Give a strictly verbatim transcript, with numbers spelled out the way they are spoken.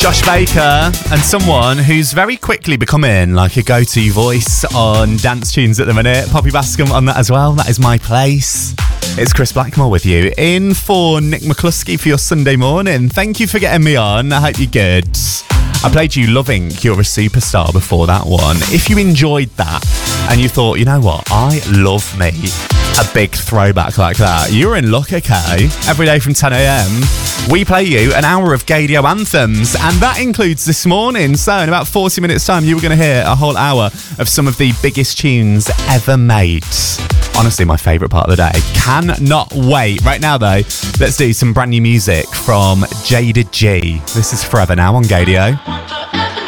Josh Baker and someone who's very quickly becoming like a go-to voice on dance tunes at the minute. Poppy Bascom on that as well. That is My Place. It's Chris Blackmore with you, in for Nick McCluskey for your Sunday morning. Thank you for getting me on. I hope you're good. I played you Loving You're a Superstar before that one. If you enjoyed that and you thought, you know what, I love me a big throwback like that, you're in luck, okay? Every day from ten a.m, we play you an hour of Gaydio anthems, and that includes this morning. So in about forty minutes time, you were going to hear a whole hour of some of the biggest tunes ever made. Honestly, my favourite part of the day. Cannot wait. Right now, though, let's do some brand new music from Jada G. This is Forever Now on Gaydio.